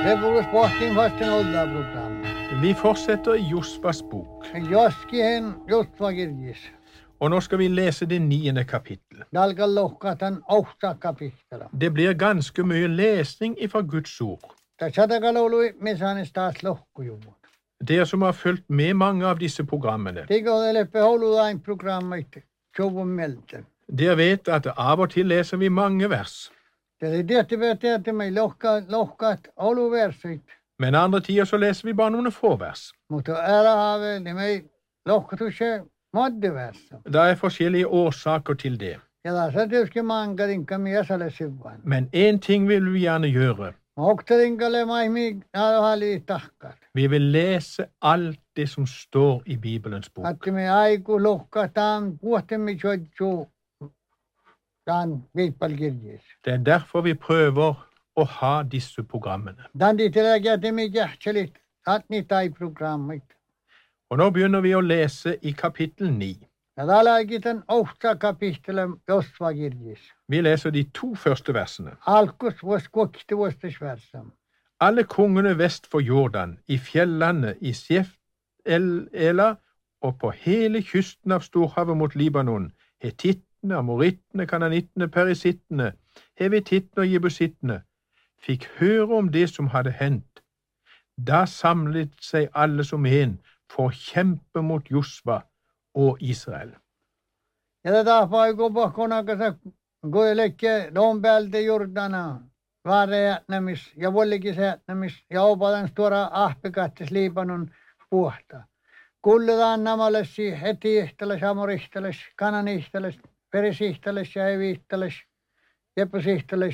Levuus pohtiin vasten ollaan Vi fortsetter i Josvas bok, Joskihen Josva kirjis. og nå skal vi lese det 9. kapittel. Dalgal lohkatan ohta kapittela. Det blir ganske mye lesning fra Guds ord. Tässä oli misanis taas lohkujuvun. Dere som har fulgt med mange av disse programmene, Tigo leppe holudain programmit juvun melten. dere vet at av og til leser vi mange vers, Det tietty mei lohkat oluversit. men andre tider så leser vi bare noen få vers. Mutta älä haave, niin mei lohkatushe moddiversa. Det er forskjellige årsaker til det. Ja tässä tietysti mankarinka miesale sivvan. Men en ting vil vi gjerne gjøre. Oktarinkalle maimi alhali tahkat. Vi vil lese alt det som står i Bibelens bok. Att me aiku lohkataan puhtemi chodju dan viippalkirjis. Det er derfor vi prøver å ha disse programmene. Dan ditelegiatemi jähtselit atni tai programmit. Og nå begynner vi å lese i kapittel 9. Ja talaikitan ohta kapittele Josva kirjis. Vi leser de 2 første versene. Alkus vos kokti vostes versam. Alle kongene vest for Jordan, i fjellene, i Sef-Ela og på hele kysten av Storhavet mot Libanon, hetittene, amorittene, kananittene, perisittene, hevitittene og jebusittene, fikk høre om det som hadde hendt. Da samlet seg alle som en for å kjempe mot Josva og Israel. Ja tätä paiku pohkonakasa goilekke dombälti Jordana. Vaarejätnämis ja vollikisjätnämis ja opadan stora ahpikattis Libanon puhta. Kulletaan namalesi heti ihteles, amorihteles, kananihteles, perisihteles ja evihteles, jepusihteles.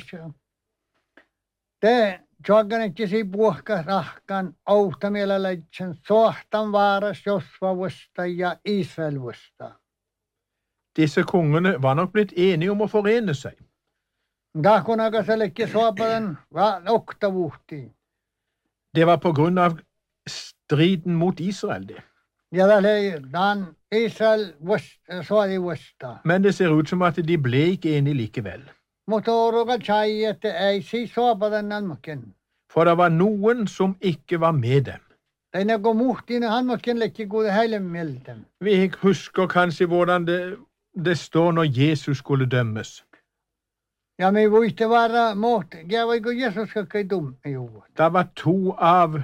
Te joganetjisi puhka rahkan ouhtamieleleitsen sohtan vaaras Josva ja Israel vusta. Disse kongene var nok blitt enige om å forene seg. Dahkonakasellekin suopadan oktavuhtiin. Det var på grunn av striden mot Israel, det. Ja dan Israel suodi vusta. Men det ser ut som at de ble ikke enige likevel. Mutta oruka chai, että ei siis suopadan nalmakin. For det var noen som ikke var med dem. Teine kun muhtiin hanmakin lekki kuule heille mielten. Vi husker kanskje hvordan det står når Jesus skulle dømmes. Ja me voitte vara muht, ja voiko Jesus kakkai dumme juvat. Det var 2 av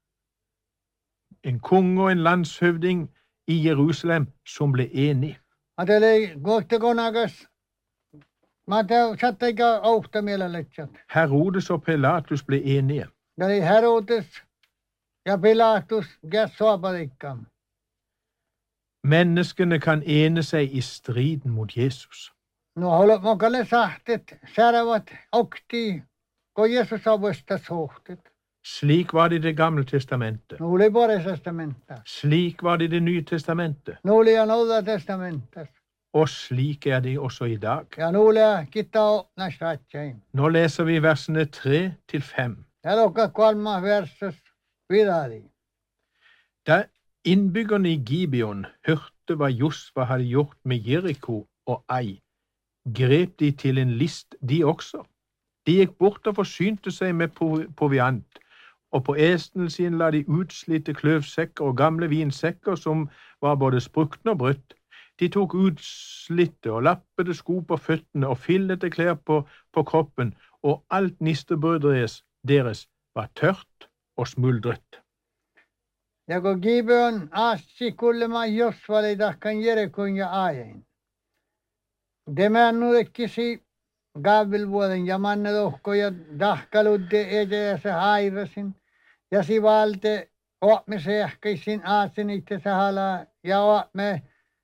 en konge og en landshøvding i Jerusalem som ble enige. Atele kohte konakas. Mä sattaikä ouhta mieleletsät. Herodes og Pilatus ble enige. Ja Herodes ja Pilatus ja suopadikka. Menneskene kan ene seg i striden mot Jesus. No haluat mokalle sahtet, säärävät okti, kun Jeesus avustas suhtet. Slik var det i Det gamle testamentet. No oli Pores testamenta. Slik var det i Det nye testamentet. No oli ja Nouda testamentas. Og slik er det også i dag. Ja no oli ja kittao nästatjain. Nå leser vi versene 3-5. Ja lokka 3 versus vidari. Da innbyggerne i Gibeon hørte hva Josva hadde gjort med Jeriko og Ai, grep de til en list, de også. De gikk bort og forsynte seg med proviant, og på esene sine la de utslitte kløvsekker og gamle vinsekker som var både sprukne og brutt. De tok utslitte og lappede sko på føttene og fillete klær på kroppen, og alt nistebrødet deres var tørt og smuldret. Ja kun Gibeon assi kullema Josvalle tahkan Jerikon ja Aien. Demännulekkisi Gavelvuoden ja mannedohko ja tahkaludde edeässä hairasin. Ja sivalte oamme sehkeisin aasenite sahala ja oamme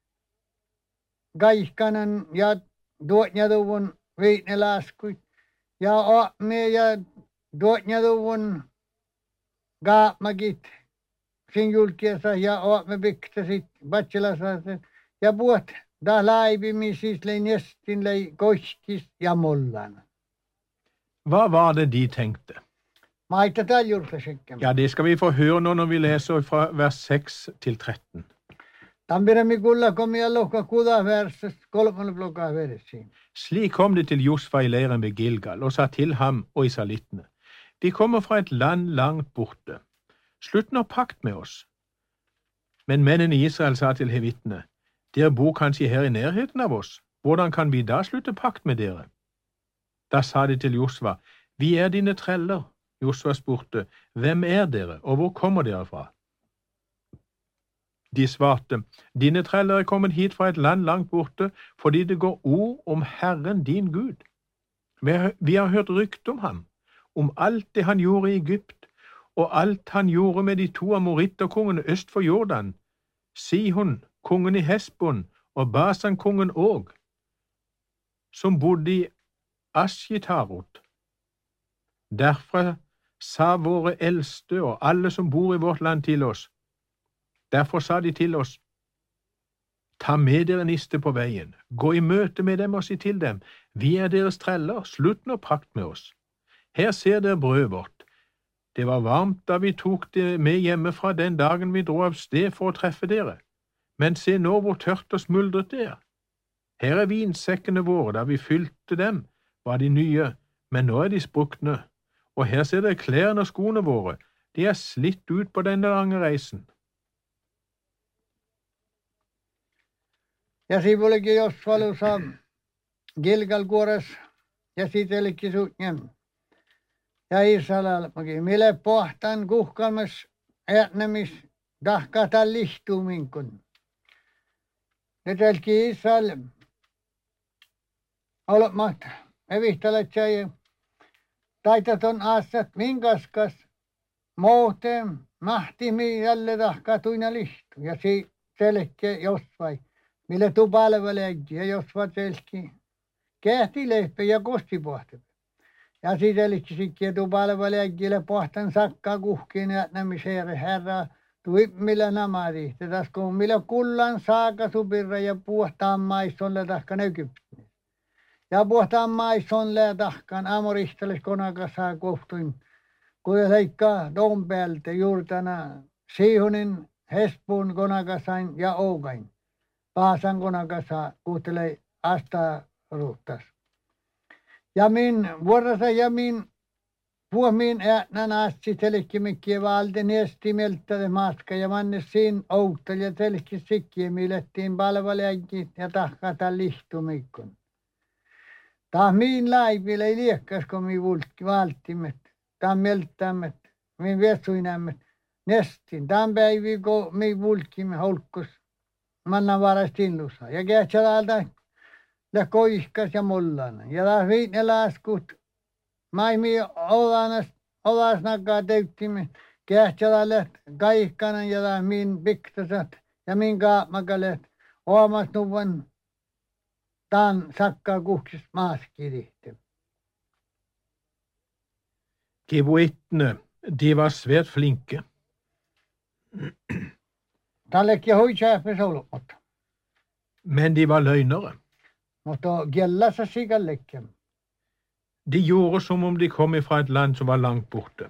kaihkanan ja tuotnjaduvun viitnelaskuit. Ja oamme ja tuotnjaduvun kaapmakit sin julkiasa ja oamme piktasit vatselasaaset. Ja puot da laipimisis lei nestin lei koskis ja mollan. Hva var det de tenkte? Maita taljurtasekkam. Ja, det skal vi få høre nå når vi leser fra vers 6-13. Tampiremi kulla komia lohka kuda versus 3 bloka versi. Slik kom det til Josva i leiren ved Gilgal og sa til ham og israelittene: De kommer fra et land langt borte. Slutt nå pakt med oss. Men mennene i Israel sa til hevittene, dere bor kanskje her i nærheten av oss. Hvordan kan vi da slutte pakt med dere? Da sa de til Josva, vi er dine treller. Josva spurte, hvem er dere, og hvor kommer dere fra? De svarte, dine treller er kommet hit fra et land langt borte, fordi det går ord om Herren din Gud. Vi har hørt rykte om ham, om alt det han gjorde i Egypt, og alt han gjorde med de to amoritterkongene øst for Jordan, Sihon, kongen i Hesbon, og Basan-kongen Og, som bodde i Ashitarot. Derfra sa våre eldste og alle som bor i vårt land til oss. Derfor sa de til oss, ta med dere niste på veien, gå i møte med dem og si til dem, vi er deres treller, slutt nå pakt med oss. Her ser dere brødet vårt. Det var varmt da vi tok det med hjemmefra den dagen vi dro av sted for å treffe dere. Men se nå hvor tørt og smuldret det er. Her er vinsekkene våre, da vi fylte dem, var de nye, men nå er de sprukne. Og her ser dere klærne og skoene våre, de er slitt ut på denne lange reisen. Ja sivulikin Josvalussa Gilgal-kuores ja sitellikki suutnjem. Ja Israel, mille pohtan kuhkalmas äänemis tahkatan lihtuminkun. Ne telki Israel olemat evihtalet säi taitaton assat minkaskas mootem mahtimi jälle tahkatuina lihtu. Ja si selke Josvai. Mille tupalevalle ja Josva selki kähti lehpe ja kosti pohti. Ja sitellikki sikkiä tupalevalle äggille pohtan sakkaa kuhkiin ja nämisheere herra tui millä namari. Tätäs kun millä kullan saaka supirra ja puhtaan maisonle tahkan Egyptin. Ja puhtaan maisonle tahkan amoristeles konakasaa kohtuin. Kun leikkaa ton päältä juurtana Sihonin, Hesbon konakasain ja Ougain. Paasan konakasa kuhtelee asta ruuttas. Ja min vuorossa ja min puomin äätnän asti telekki mikkiä valten estimeltä matka ja mannes siinä outteli ja telekki sikkiä milettiin palvelijäkin ja tahkata lihtumikkun. Taas min laiville ei liekkas kun mi valttimet. Taas melttämät, min vessuinämät nestin. Taas päivi kun mi vulkimme holkkus. Mannan varastinlussa. Ja kähtsälältä ja koihkas ja mullana. Ja taas viitne laskut. Maimi olasnakaa täyttimme. Kähtsälälle kaihkanan ja taas min piktasat. Ja min kaapmakalet. Oamas nuvan taan sakkaa kuhkis maaskirihti. Gebuittene, de var svært flinke. Tallekki hoitsääpes ollut, Men de var løgnere. mutta kiellassa sikallekin. De gjorde som om de kom fra et land som var langt borte.